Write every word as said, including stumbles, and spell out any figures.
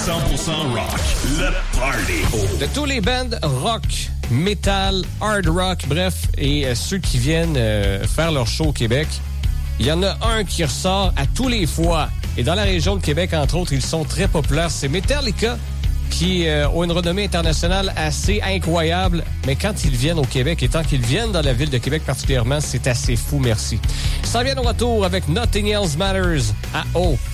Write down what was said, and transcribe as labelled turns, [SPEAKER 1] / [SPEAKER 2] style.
[SPEAKER 1] cent pour cent rock, le party.
[SPEAKER 2] De tous les bands rock, metal, hard rock, bref, et euh, ceux qui viennent euh, faire leur show au Québec, il y en a un qui ressort à tous les fois. Et dans la région de Québec, entre autres, ils sont très populaires. C'est Metallica, qui euh, ont une renommée internationale assez incroyable. Mais quand ils viennent au Québec, et tant qu'ils viennent dans la ville de Québec particulièrement, c'est assez fou, merci. Ça vient au retour avec Nothing Else Matters à O.